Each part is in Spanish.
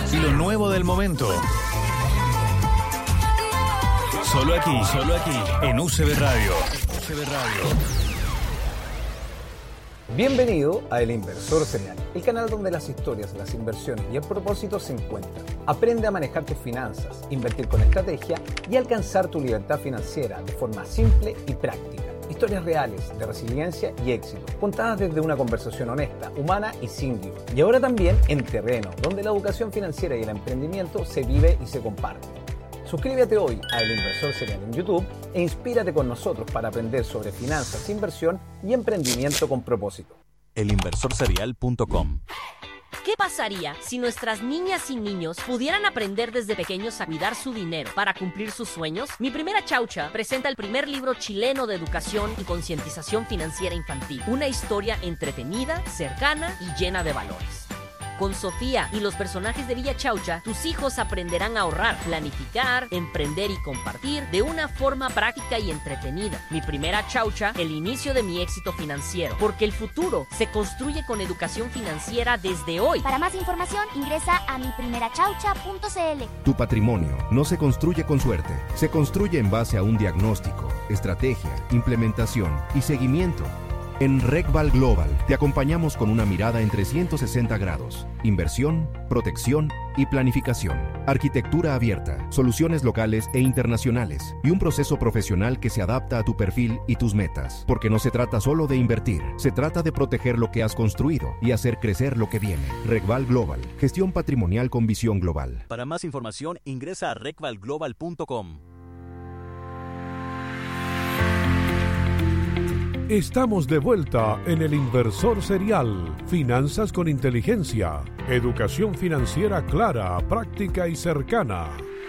y lo nuevo del momento. Solo aquí, en UCB Radio. Bienvenido a El Inversor Serial, el canal donde las historias, las inversiones y el propósito se encuentran. Aprende a manejar tus finanzas, invertir con estrategia y alcanzar tu libertad financiera de forma simple y práctica. Historias reales de resiliencia y éxito, contadas desde una conversación honesta, humana y sin guión. Y ahora también en terreno, donde la educación financiera y el emprendimiento se vive y se comparte. Suscríbete hoy a El Inversor Serial en YouTube e inspírate con nosotros para aprender sobre finanzas, inversión y emprendimiento con propósito. elinversorserial.com. ¿Qué pasaría si nuestras niñas y niños pudieran aprender desde pequeños a cuidar su dinero para cumplir sus sueños? Mi Primera Chaucha presenta el primer libro chileno de educación y concientización financiera infantil. Una historia entretenida, cercana y llena de valores. Con Sofía y los personajes de Villa Chaucha, tus hijos aprenderán a ahorrar, planificar, emprender y compartir de una forma práctica y entretenida. Mi Primera Chaucha, el inicio de mi éxito financiero. Porque el futuro se construye con educación financiera desde hoy. Para más información, ingresa a miprimerachaucha.cl. Tu patrimonio no se construye con suerte. Se construye en base a un diagnóstico, estrategia, implementación y seguimiento. En RecVal Global te acompañamos con una mirada en 360 grados. Inversión, protección y planificación. Arquitectura abierta, soluciones locales e internacionales y un proceso profesional que se adapta a tu perfil y tus metas. Porque no se trata solo de invertir, se trata de proteger lo que has construido y hacer crecer lo que viene. RecVal Global, gestión patrimonial con visión global. Para más información, ingresa a recvalglobal.com. Estamos de vuelta en El Inversor Serial. Finanzas con inteligencia. Educación financiera clara, práctica y cercana.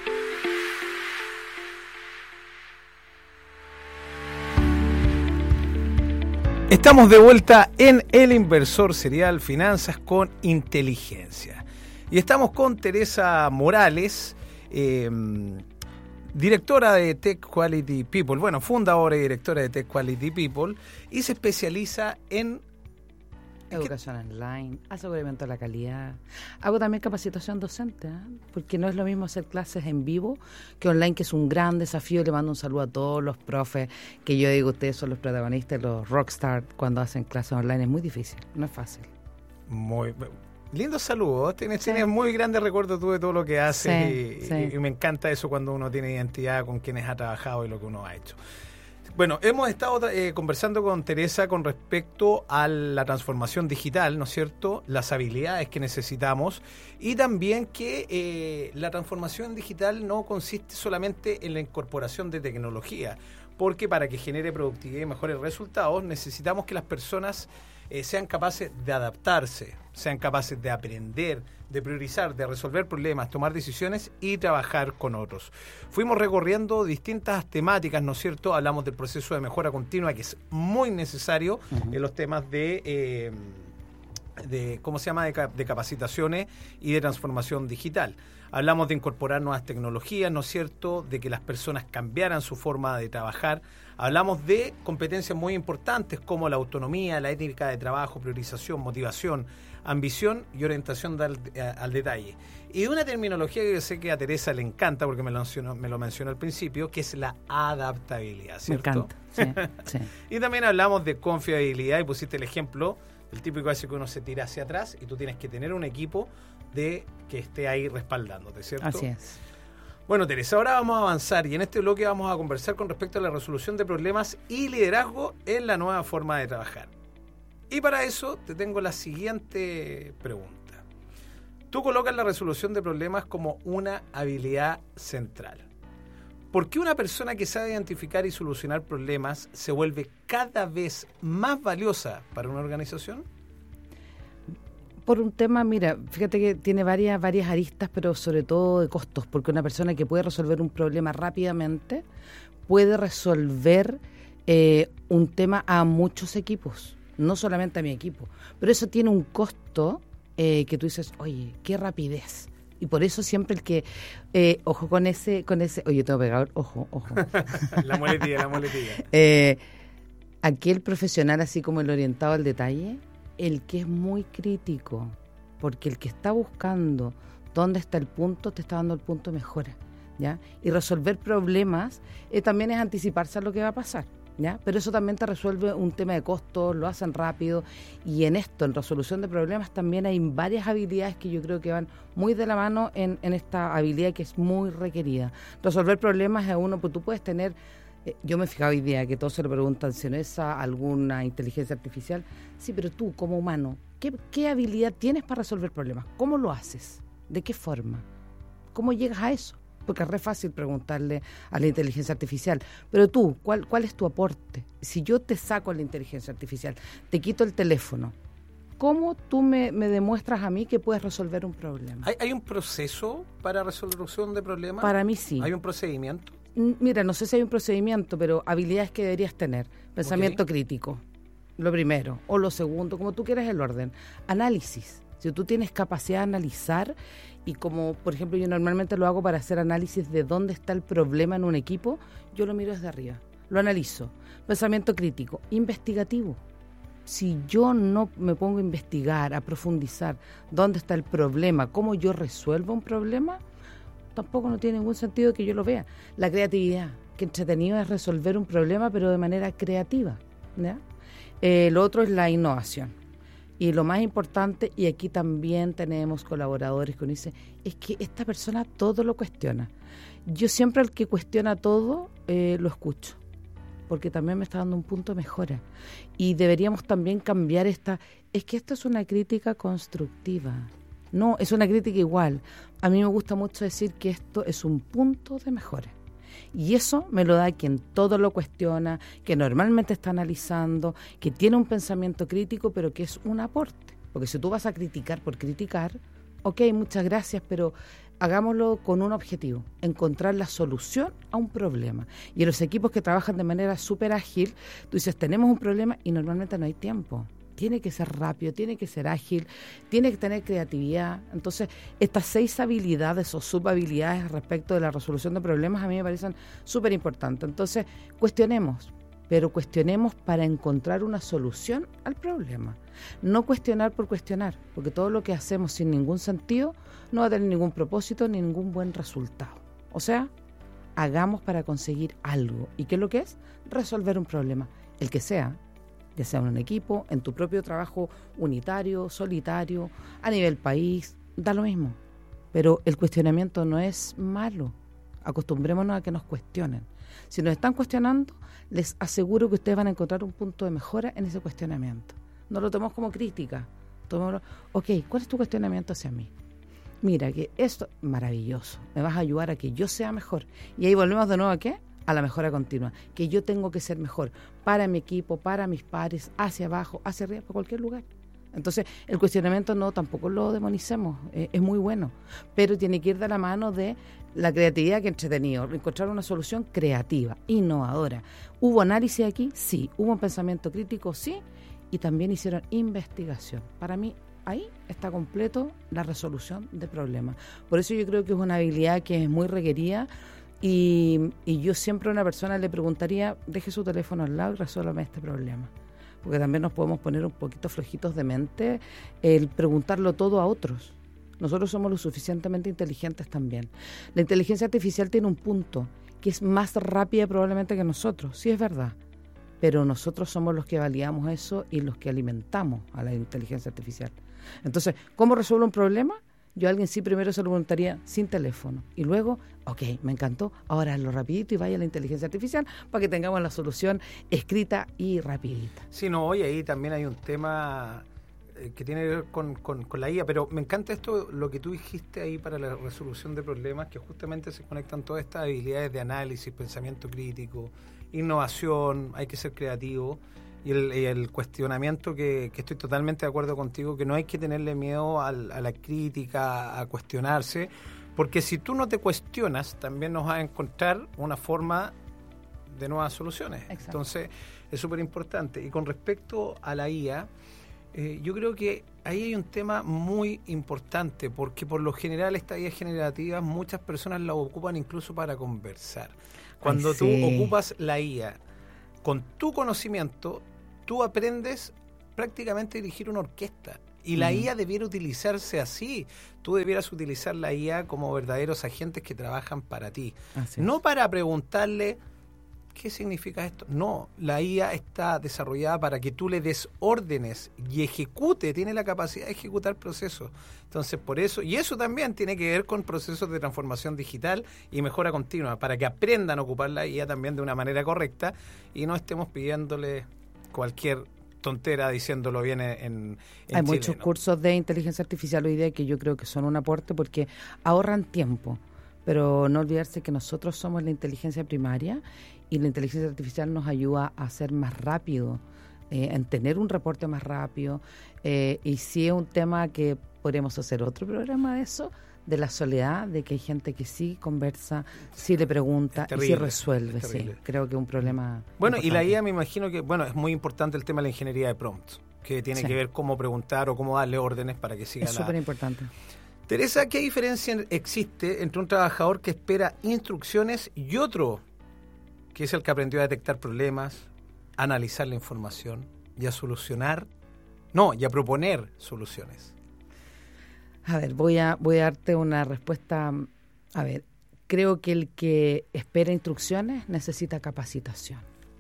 Estamos de vuelta en El Inversor Serial, Finanzas con Inteligencia. Y estamos con Teresa Morales, directora de Tech Quality People, fundadora y directora de Tech Quality People, y se especializa en educación online, aseguramiento de la calidad. Hago también capacitación docente, porque no es lo mismo hacer clases en vivo que online, que es un gran desafío. Le mando un saludo a todos los profes, que yo digo, ustedes son los protagonistas, los rockstar cuando hacen clases online. Es muy difícil, no es fácil. Muy lindo saludo, tienes muy grandes recuerdos tú de todo lo que haces y me encanta eso cuando uno tiene identidad con quienes ha trabajado y lo que uno ha hecho. Bueno, hemos estado conversando con Teresa con respecto a la transformación digital, ¿no es cierto? Las habilidades que necesitamos y también que la transformación digital no consiste solamente en la incorporación de tecnología, porque para que genere productividad y mejores resultados necesitamos que las personas sean capaces de adaptarse, sean capaces de aprender, de priorizar, de resolver problemas, tomar decisiones y trabajar con otros. Fuimos recorriendo distintas temáticas, ¿no es cierto? Hablamos del proceso de mejora continua, que es muy necesario en los temas de capacitaciones y de transformación digital. Hablamos de incorporar nuevas tecnologías, ¿no es cierto?, de que las personas cambiaran su forma de trabajar. Hablamos de competencias muy importantes como la autonomía, la ética de trabajo, priorización, motivación, ambición y orientación al detalle. Y de una terminología que yo sé que a Teresa le encanta, porque me lo mencionó al principio, que es la adaptabilidad, ¿cierto? Me encanta, sí. Y también hablamos de confiabilidad y pusiste el ejemplo, el típico ese que uno se tira hacia atrás y tú tienes que tener un equipo que esté ahí respaldándote, ¿cierto? Así es. Bueno, Teresa, ahora vamos a avanzar y en este bloque vamos a conversar con respecto a la resolución de problemas y liderazgo en la nueva forma de trabajar. Y para eso te tengo la siguiente pregunta. Tú colocas la resolución de problemas como una habilidad central. ¿Por qué una persona que sabe identificar y solucionar problemas se vuelve cada vez más valiosa para una organización? Por un tema, mira, fíjate que tiene varias aristas, pero sobre todo de costos, porque una persona que puede resolver un problema rápidamente puede resolver un tema a muchos equipos, no solamente a mi equipo, pero eso tiene un costo que tú dices, oye, qué rapidez. Y por eso siempre el que, ojo con ese, oye, tengo pegado, ojo. La muletilla. Aquel profesional así como el orientado al detalle, el que es muy crítico, porque el que está buscando dónde está el punto, te está dando el punto de mejora, ¿ya? Y resolver problemas también es anticiparse a lo que va a pasar, ¿ya? Pero eso también te resuelve un tema de costos, lo hacen rápido, y en resolución de problemas también hay varias habilidades que yo creo que van muy de la mano en esta habilidad que es muy requerida. Resolver problemas es uno, pues tú puedes tener, yo me he fijado hoy día que todos se le preguntan si no es alguna inteligencia artificial, sí, pero tú como humano, ¿qué habilidad tienes para resolver problemas? ¿Cómo lo haces? ¿De qué forma? ¿Cómo llegas a eso? Porque es re fácil preguntarle a la inteligencia artificial, pero tú, ¿cuál es tu aporte? Si yo te saco la inteligencia artificial, te quito el teléfono, ¿cómo tú me demuestras a mí que puedes resolver un problema? ¿Hay un proceso para resolución de problemas? Para mí sí. ¿Hay un procedimiento? Mira, no sé si hay un procedimiento, pero habilidades que deberías tener. Pensamiento crítico, lo primero, o lo segundo, como tú quieras el orden. Análisis. Si tú tienes capacidad de analizar, y como por ejemplo yo normalmente lo hago para hacer análisis de dónde está el problema en un equipo, yo lo miro desde arriba, lo analizo. Pensamiento crítico, investigativo. Si yo no me pongo a investigar, a profundizar dónde está el problema, cómo yo resuelvo un problema, tampoco no tiene ningún sentido que yo lo vea. La creatividad, que entretenido es resolver un problema pero de manera creativa, ¿ya? Lo otro es la innovación. Y lo más importante, y aquí también tenemos colaboradores que dicen, es que esta persona todo lo cuestiona. Yo siempre al que cuestiona todo lo escucho, porque también me está dando un punto de mejora. Y deberíamos también cambiar es que esto es una crítica constructiva. No, es una crítica igual. A mí me gusta mucho decir que esto es un punto de mejora. Y eso me lo da quien todo lo cuestiona, que normalmente está analizando, que tiene un pensamiento crítico, pero que es un aporte. Porque si tú vas a criticar por criticar, ok, muchas gracias, pero hagámoslo con un objetivo, encontrar la solución a un problema. Y en los equipos que trabajan de manera súper ágil, tú dices, tenemos un problema y normalmente no hay tiempo. Tiene que ser rápido, tiene que ser ágil, tiene que tener creatividad. Entonces, estas 6 habilidades o subhabilidades respecto de la resolución de problemas a mí me parecen súper importantes. Entonces, cuestionemos, pero cuestionemos para encontrar una solución al problema. No cuestionar por cuestionar, porque todo lo que hacemos sin ningún sentido no va a tener ningún propósito ni ningún buen resultado. O sea, hagamos para conseguir algo. ¿Y qué es lo que es? Resolver un problema, el que sea. Ya sea en un equipo, en tu propio trabajo unitario, solitario, a nivel país, da lo mismo. Pero el cuestionamiento no es malo. Acostumbrémonos a que nos cuestionen. Si nos están cuestionando, les aseguro que ustedes van a encontrar un punto de mejora en ese cuestionamiento. No lo tomemos como crítica. Tomémoslo, ok, ¿cuál es tu cuestionamiento hacia mí? Mira, que esto es maravilloso. Me vas a ayudar a que yo sea mejor. Y ahí volvemos de nuevo ¿a qué? A la mejora continua, que yo tengo que ser mejor para mi equipo, para mis pares, hacia abajo, hacia arriba, para cualquier lugar. Entonces, el cuestionamiento no, tampoco lo demonicemos, es muy bueno, pero tiene que ir de la mano de la creatividad que entretenido, encontrar una solución creativa, innovadora. ¿Hubo análisis aquí? Sí. ¿Hubo un pensamiento crítico? Sí. Y también hicieron investigación. Para mí, ahí está completo la resolución de problemas. Por eso yo creo que es una habilidad que es muy requerida. Y yo siempre a una persona le preguntaría, deje su teléfono al lado y resuélvame este problema. Porque también nos podemos poner un poquito flojitos de mente el preguntarlo todo a otros. Nosotros somos lo suficientemente inteligentes también. La inteligencia artificial tiene un punto, que es más rápida probablemente que nosotros, sí es verdad. Pero nosotros somos los que validamos eso y los que alimentamos a la inteligencia artificial. Entonces, ¿cómo resuelvo un problema? Yo a alguien sí primero se lo preguntaría sin teléfono. Y luego, ok, me encantó, ahora hazlo rapidito y vaya a la inteligencia artificial para que tengamos la solución escrita y rapidita. Sí, no, y ahí también hay un tema que tiene que ver con la IA, pero me encanta esto, lo que tú dijiste ahí para la resolución de problemas, que justamente se conectan todas estas habilidades de análisis, pensamiento crítico, innovación, hay que ser creativo. Y el cuestionamiento que estoy totalmente de acuerdo contigo, que no hay que tenerle miedo a la crítica, a cuestionarse, porque si tú no te cuestionas, también nos vas a encontrar una forma de nuevas soluciones. Exacto. Entonces, es súper importante. Y con respecto a la IA, yo creo que ahí hay un tema muy importante, porque por lo general estas IAs generativas muchas personas la ocupan incluso para conversar. Cuando tú ocupas la IA con tu conocimiento, tú aprendes prácticamente a dirigir una orquesta Y la IA debiera utilizarse así. Tú debieras utilizar la IA como verdaderos agentes que trabajan para ti. No para preguntarle ¿qué significa esto? No, la IA está desarrollada para que tú le des órdenes y ejecute, tiene la capacidad de ejecutar procesos. Entonces, por eso, y eso también tiene que ver con procesos de transformación digital y mejora continua, para que aprendan a ocupar la IA también de una manera correcta y no estemos pidiéndole cualquier tontera diciéndolo bien en Hay Chile, muchos cursos de inteligencia artificial hoy día que yo creo que son un aporte porque ahorran tiempo, pero no olvidarse que nosotros somos la inteligencia primaria y la inteligencia artificial nos ayuda a ser más rápido, en tener un reporte más rápido, y sí es un tema que podríamos hacer otro programa de eso, de la soledad, de que hay gente que sí conversa, sí le pregunta y sí resuelve. Sí, creo que es un problema bueno, importante. Y la IA me imagino que, es muy importante el tema de la ingeniería de prompts, que tiene que ver cómo preguntar o cómo darle órdenes para que siga. Es súper importante. Teresa, ¿qué diferencia existe entre un trabajador que espera instrucciones y otro que es el que aprendió a detectar problemas, a analizar la información y a proponer soluciones? A ver, voy a darte una respuesta. A ver, creo que el que espera instrucciones necesita capacitación.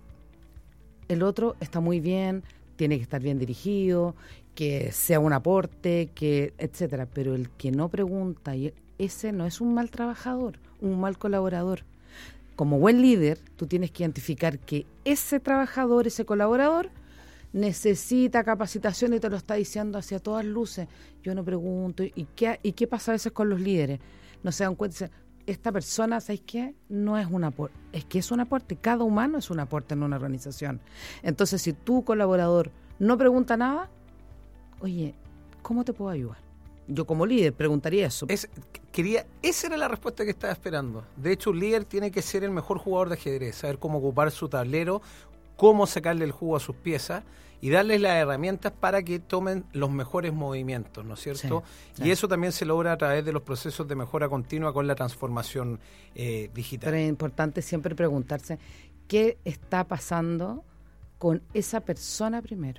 El otro está muy bien, tiene que estar bien dirigido, que sea un aporte, que etcétera. Pero el que no pregunta, ese no es un mal trabajador, un mal colaborador. Como buen líder, tú tienes que identificar que ese trabajador, ese colaborador, necesita capacitación y te lo está diciendo hacia todas luces. Yo no pregunto. ¿Y qué pasa a veces con los líderes? No se dan cuenta, dicen, esta persona, ¿sabes qué? No es un aporte. Es que es un aporte. Cada humano es un aporte en una organización. Entonces, si tu colaborador no pregunta nada, oye, ¿cómo te puedo ayudar? Yo como líder preguntaría eso. Esa era la respuesta que estaba esperando. De hecho, un líder tiene que ser el mejor jugador de ajedrez, saber cómo ocupar su tablero, cómo sacarle el jugo a sus piezas y darles las herramientas para que tomen los mejores movimientos, ¿no es cierto? Sí. Y eso también se logra a través de los procesos de mejora continua con la transformación digital. Pero es importante siempre preguntarse qué está pasando con esa persona primero.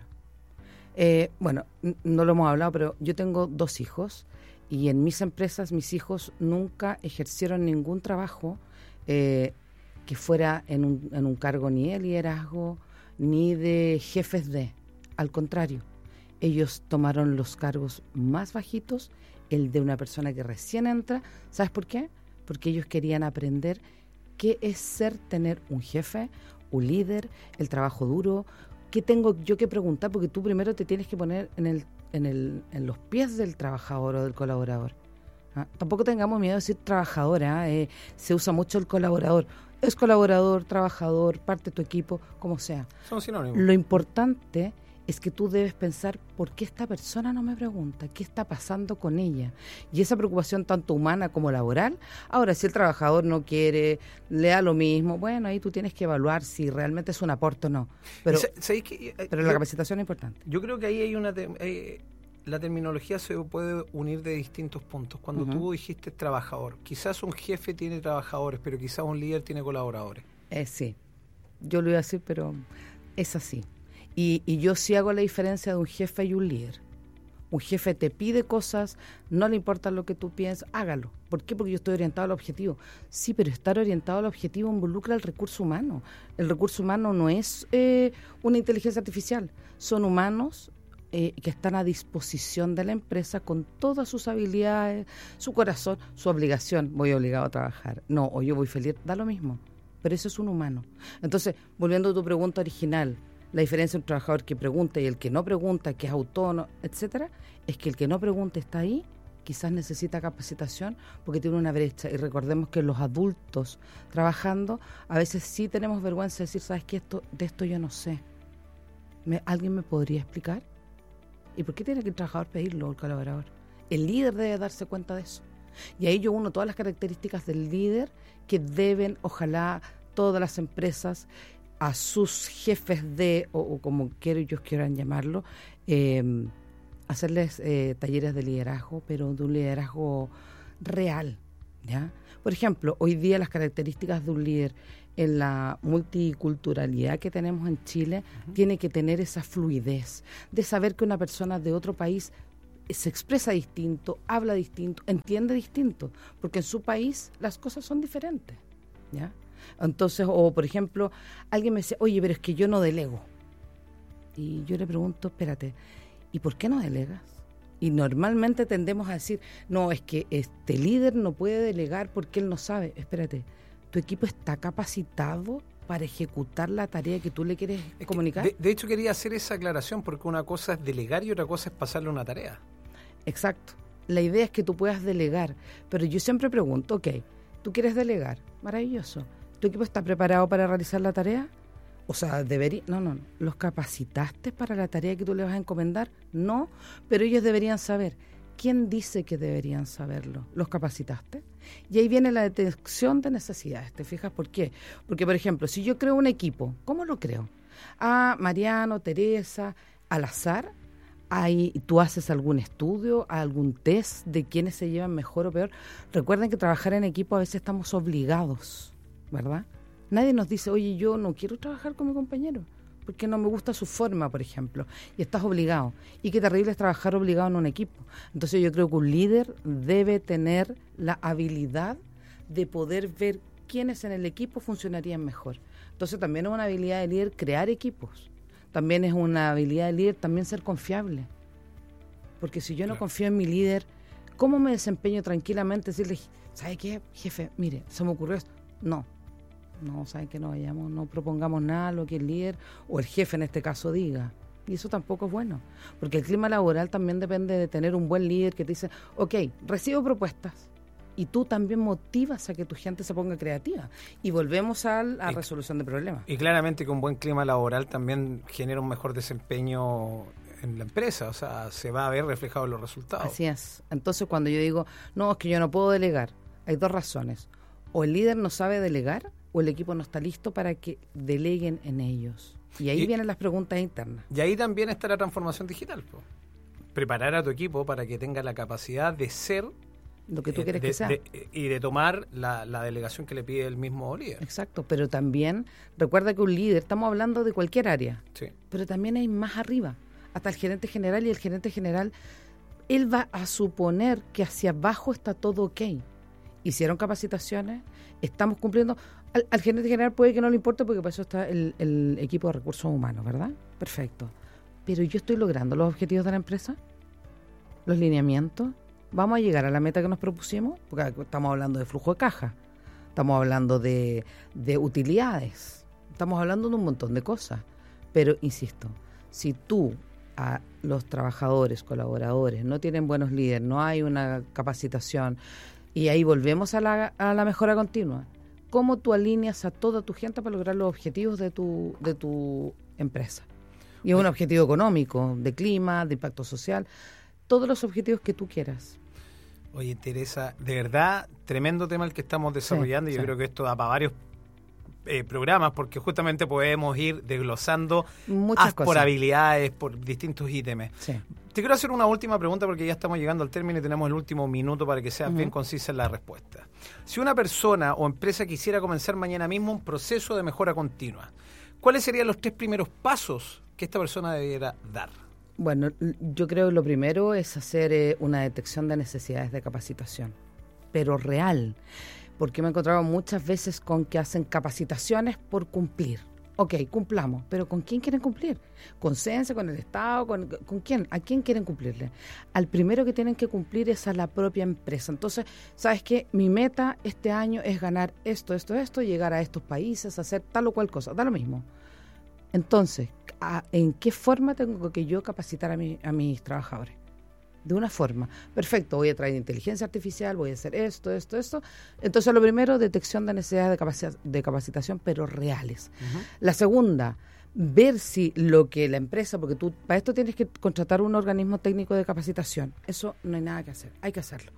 No lo hemos hablado, pero yo tengo 2 hijos y en mis empresas mis hijos nunca ejercieron ningún trabajo que fuera en un cargo ni de liderazgo ni de jefes de. Al contrario, ellos tomaron los cargos más bajitos, el de una persona que recién entra. ¿Sabes por qué? Porque ellos querían aprender qué es tener un jefe, un líder, el trabajo duro. ¿Qué tengo yo que preguntar? Porque tú primero te tienes que poner en los pies del trabajador o del colaborador. Tampoco tengamos miedo de decir trabajadora. Se usa mucho el colaborador. Es colaborador, trabajador, parte de tu equipo, como sea. Son sinónimos. Lo importante es que tú debes pensar por qué esta persona no me pregunta, qué está pasando con ella. Y esa preocupación tanto humana como laboral. Ahora, si el trabajador no quiere, le da lo mismo, bueno, ahí tú tienes que evaluar si realmente es un aporte o no. Pero la capacitación es importante. Yo creo que ahí hay la terminología se puede unir de distintos puntos. Cuando tú dijiste trabajador, quizás un jefe tiene trabajadores, pero quizás un líder tiene colaboradores. Sí, yo lo iba a decir, pero es así. Y yo sí hago la diferencia de un jefe y un líder. Un jefe te pide cosas, no le importa lo que tú piensas, hágalo. ¿Por qué? Porque yo estoy orientado al objetivo. Sí, pero estar orientado al objetivo involucra el recurso humano. El recurso humano no es una inteligencia artificial. Son humanos que están a disposición de la empresa con todas sus habilidades, su corazón, su obligación. Voy obligado a trabajar. No, o yo voy feliz, da lo mismo. Pero eso es un humano. Entonces, volviendo a tu pregunta original, la diferencia entre un trabajador que pregunta y el que no pregunta, que es autónomo, etcétera, es que el que no pregunta está ahí, quizás necesita capacitación porque tiene una brecha. Y recordemos que los adultos trabajando, a veces sí tenemos vergüenza de decir, ¿sabes qué? De esto yo no sé. ¿Alguien me podría explicar? ¿Y por qué tiene que el trabajador pedirlo, el colaborador? El líder debe darse cuenta de eso. Y ahí yo uno todas las características del líder que deben, ojalá, todas las empresas a sus jefes o como ellos quieran llamarlo, hacerles talleres de liderazgo, pero de un liderazgo real, ¿ya? Por ejemplo, hoy día las características de un líder en la multiculturalidad que tenemos en Chile tiene que tener esa fluidez de saber que una persona de otro país se expresa distinto, habla distinto, entiende distinto, porque en su país las cosas son diferentes, ¿ya? Entonces, o por ejemplo, alguien me dice, oye, pero es que yo no delego. Y yo le pregunto, espérate, ¿y por qué no delegas? Y normalmente tendemos a decir, no, es que este líder no puede delegar porque él no sabe. Espérate, ¿tu equipo está capacitado para ejecutar la tarea que tú le quieres comunicar? De hecho, quería hacer esa aclaración porque una cosa es delegar y otra cosa es pasarle una tarea. Exacto. La idea es que tú puedas delegar, pero yo siempre pregunto, ok, ¿tú quieres delegar? Maravilloso. ¿Tu equipo está preparado para realizar la tarea? O sea, debería... No. ¿Los capacitaste para la tarea que tú le vas a encomendar? No, pero ellos deberían saber. ¿Quién dice que deberían saberlo? ¿Los capacitaste? Y ahí viene la detección de necesidades. ¿Te fijas por qué? Porque, por ejemplo, si yo creo un equipo, ¿cómo lo creo? Mariano, Teresa, al azar. Ahí tú haces algún estudio, algún test de quiénes se llevan mejor o peor. Recuerden que trabajar en equipo a veces estamos obligados, ¿verdad? Nadie nos dice, oye, yo no quiero trabajar con mi compañero porque no me gusta su forma, por ejemplo, y estás obligado. Y qué terrible es trabajar obligado en un equipo. Entonces yo creo que un líder debe tener la habilidad de poder ver quiénes en el equipo funcionarían mejor. Entonces también es una habilidad de líder crear equipos. También es una habilidad de líder también ser confiable. Porque si yo no confío en mi líder, ¿cómo me desempeño tranquilamente? Decirle, ¿sabe qué, jefe? Mire, se me ocurrió esto. No, ¿sabe qué? No vayamos, no propongamos nada lo que el líder o el jefe en este caso diga. Y eso tampoco es bueno. Porque el clima laboral también depende de tener un buen líder que te dice, ok, recibo propuestas. Y tú también motivas a que tu gente se ponga creativa. Y volvemos a la resolución de problemas. Y claramente que un buen clima laboral también genera un mejor desempeño en la empresa. O sea, se va a ver reflejado en los resultados. Así es. Entonces, cuando yo digo, no, es que yo no puedo delegar, hay dos razones. O el líder no sabe delegar, o el equipo no está listo para que deleguen en ellos. Y ahí vienen las preguntas internas. Y ahí también está la transformación digital. Preparar a tu equipo para que tenga la capacidad de ser lo que tú quieres que sea. Y de tomar la delegación que le pide el mismo líder. Exacto, pero también recuerda que un líder, estamos hablando de cualquier área, sí, pero también hay más arriba, hasta el gerente general, y el gerente general, él va a suponer que hacia abajo está todo ok. Hicieron capacitaciones, estamos cumpliendo. Al gerente general puede que no le importe porque para eso está el equipo de recursos humanos, ¿verdad? Perfecto. Pero yo estoy logrando los objetivos de la empresa, los lineamientos. ¿Vamos a llegar a la meta que nos propusimos? Porque estamos hablando de flujo de caja, estamos hablando de utilidades, estamos hablando de un montón de cosas. Pero, insisto, si tú a los trabajadores, colaboradores, no tienen buenos líderes, no hay una capacitación, y ahí volvemos a la mejora continua. ¿Cómo tú alineas a toda tu gente para lograr los objetivos de tu empresa? Y es un objetivo económico, de clima, de impacto social, todos los objetivos que tú quieras. Oye, Teresa, de verdad, tremendo tema el que estamos desarrollando. Yo creo que esto da para varios programas, porque justamente podemos ir desglosando muchas cosas por habilidades, por distintos ítems. Sí. Te quiero hacer una última pregunta porque ya estamos llegando al término y tenemos el último minuto para que seas bien concisa en la respuesta. Si una persona o empresa quisiera comenzar mañana mismo un proceso de mejora continua, ¿cuáles serían los 3 primeros pasos que esta persona debiera dar? Bueno, yo creo que lo primero es hacer una detección de necesidades de capacitación, pero real, porque me he encontrado muchas veces con que hacen capacitaciones por cumplir. Ok, cumplamos, pero ¿con quién quieren cumplir? ¿Con CENSE, con el Estado, con quién? ¿A quién quieren cumplirle? Al primero que tienen que cumplir es a la propia empresa. Entonces, ¿sabes qué? Mi meta este año es ganar esto, llegar a estos países, hacer tal o cual cosa, da lo mismo. Entonces, ¿en qué forma tengo que yo capacitar a mis trabajadores? De una forma. Perfecto, voy a traer inteligencia artificial, voy a hacer esto. Entonces, lo primero, detección de necesidades de capacitación, pero reales. La segunda, ver si lo que la empresa, porque tú para esto tienes que contratar un organismo técnico de capacitación. Eso no hay nada que hacer, hay que hacerlo.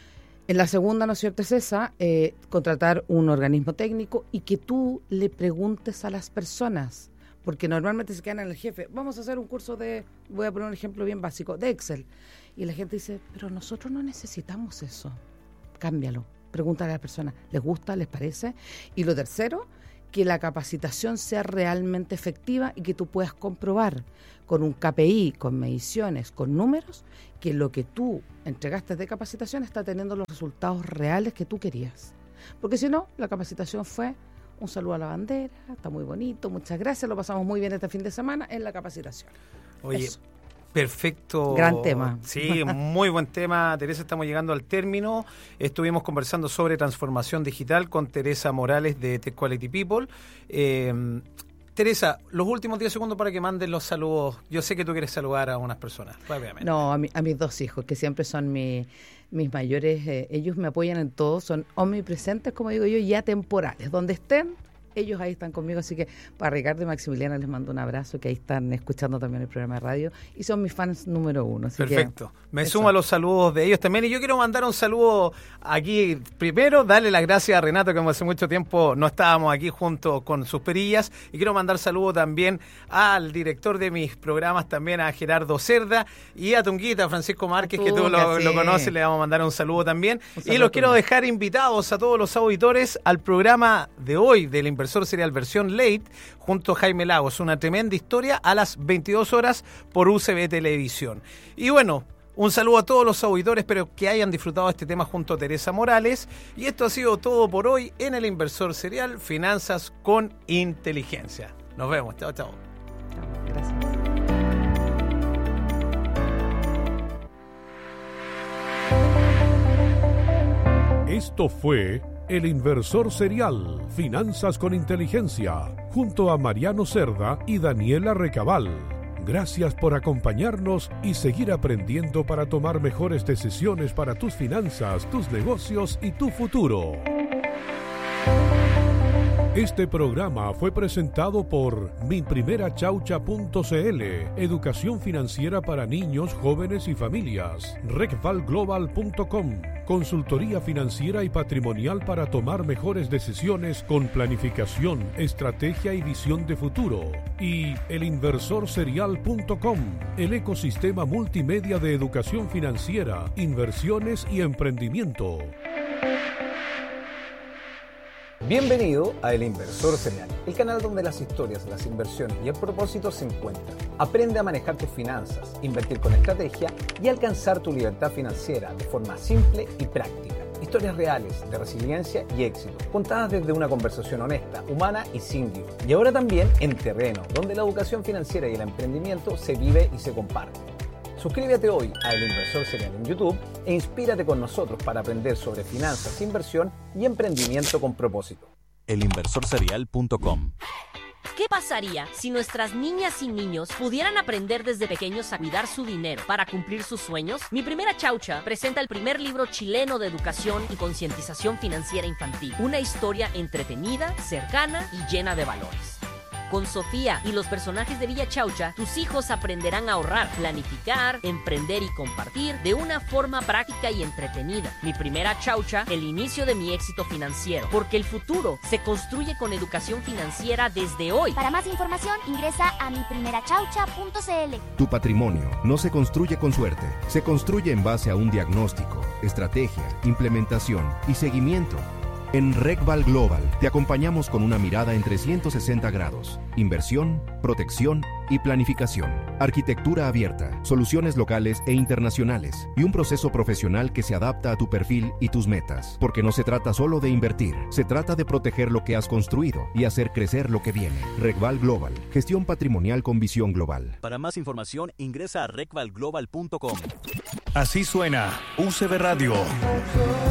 En la segunda, ¿no es cierto?, es esa, contratar un organismo técnico y que tú le preguntes a las personas. Porque normalmente se quedan en el jefe. Vamos a hacer un curso voy a poner un ejemplo bien básico, de Excel. Y la gente dice, pero nosotros no necesitamos eso. Cámbialo. Pregúntale a la persona, ¿les gusta? ¿Les parece? Y lo tercero que la capacitación sea realmente efectiva y que tú puedas comprobar con un KPI, con mediciones, con números, que lo que tú entregaste de capacitación está teniendo los resultados reales que tú querías. Porque si no, la capacitación fue un saludo a la bandera, está muy bonito, muchas gracias, lo pasamos muy bien este fin de semana en la capacitación. Oye, eso. Perfecto. Gran tema. Sí, muy buen tema. Teresa, estamos llegando al término. Estuvimos conversando sobre transformación digital con Teresa Morales de Tech Quality People. Teresa, los últimos 10 segundos para que manden los saludos. Yo sé que tú quieres saludar a unas personas, rápidamente. No, a mis 2 hijos, que siempre son mis mayores. Ellos me apoyan en todo, son omnipresentes, como digo yo, y atemporales. Donde estén, ellos ahí están conmigo, así que para Ricardo y Maximiliana les mando un abrazo, que ahí están escuchando también el programa de radio y son mis fans número 1. Perfecto. Me sumo a los saludos de ellos también, y yo quiero mandar un saludo aquí. Primero, darle las gracias a Renato, que hace mucho tiempo no estábamos aquí junto con sus perillas, y quiero mandar saludo también al director de mis programas, también a Gerardo Cerda, y a Tunguita, Francisco Márquez, que tú lo conoces, le vamos a mandar un saludo también. Y los quiero dejar invitados a todos los auditores al programa de hoy del Inversor Serial versión late, junto a Jaime Lagos, una tremenda historia a las 22 horas por UCB Televisión. Y bueno, un saludo a todos los auditores, espero que hayan disfrutado este tema junto a Teresa Morales. Y esto ha sido todo por hoy en el Inversor Serial, Finanzas con Inteligencia. Nos vemos, chao, chao. Gracias. Esto fue El Inversor Serial, Finanzas con Inteligencia, junto a Mariano Cerda y Daniela Recabal. Gracias por acompañarnos y seguir aprendiendo para tomar mejores decisiones para tus finanzas, tus negocios y tu futuro. Este programa fue presentado por miprimerachaucha.cl, educación financiera para niños, jóvenes y familias, recvalglobal.com, consultoría financiera y patrimonial para tomar mejores decisiones con planificación, estrategia y visión de futuro, y elinversorserial.com, el ecosistema multimedia de educación financiera, inversiones y emprendimiento. Bienvenido a El Inversor Serial, el canal donde las historias, las inversiones y el propósito se encuentran. Aprende a manejar tus finanzas, invertir con estrategia y alcanzar tu libertad financiera de forma simple y práctica. Historias reales de resiliencia y éxito, contadas desde una conversación honesta, humana y sin guión. Y ahora también en terreno, donde la educación financiera y el emprendimiento se vive y se comparte. Suscríbete hoy a El Inversor Serial en YouTube e inspírate con nosotros para aprender sobre finanzas, inversión y emprendimiento con propósito. elinversorserial.com. ¿Qué pasaría si nuestras niñas y niños pudieran aprender desde pequeños a cuidar su dinero para cumplir sus sueños? Mi Primera Chaucha presenta el primer libro chileno de educación y concientización financiera infantil. Una historia entretenida, cercana y llena de valores. Con Sofía y los personajes de Villa Chaucha, tus hijos aprenderán a ahorrar, planificar, emprender y compartir de una forma práctica y entretenida. Mi Primera Chaucha, el inicio de mi éxito financiero, porque el futuro se construye con educación financiera desde hoy. Para más información, ingresa a miprimerachaucha.cl. Tu patrimonio no se construye con suerte, se construye en base a un diagnóstico, estrategia, implementación y seguimiento. En RecVal Global te acompañamos con una mirada en 360 grados, inversión, protección y planificación, arquitectura abierta, soluciones locales e internacionales y un proceso profesional que se adapta a tu perfil y tus metas. Porque no se trata solo de invertir, se trata de proteger lo que has construido y hacer crecer lo que viene. RecVal Global, gestión patrimonial con visión global. Para más información ingresa a recvalglobal.com. Así suena UCB Radio.